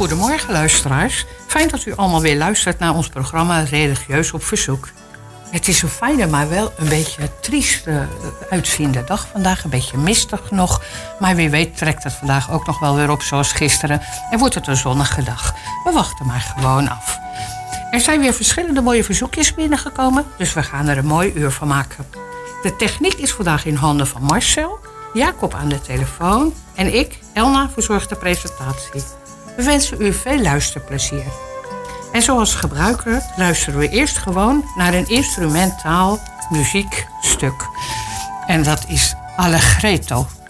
Goedemorgen luisteraars. Fijn dat u allemaal weer luistert naar ons programma Religieus op Verzoek. Het is een fijne, maar wel een beetje trieste uitziende dag vandaag. Een beetje mistig nog. Maar wie weet trekt het vandaag ook nog wel weer op zoals gisteren. En wordt het een zonnige dag. We wachten maar gewoon af. Er zijn weer verschillende mooie verzoekjes binnengekomen. Dus we gaan er een mooi uur van maken. De techniek is vandaag in handen van Marcel. Jacob aan de telefoon. En ik, Elna, verzorg de presentatie. We wensen u veel luisterplezier. En zoals gebruikelijk luisteren we eerst gewoon naar een instrumentaal muziekstuk. En dat is Allegretto.